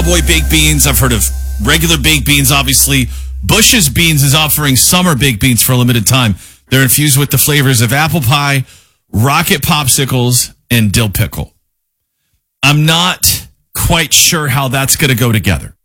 cowboy baked beans. I've heard of regular baked beans, obviously. Bush's Beans is offering summer baked beans for a limited time. They're infused with the flavors of apple pie, rocket popsicles, and dill pickle. I'm not quite sure how that's going to go together.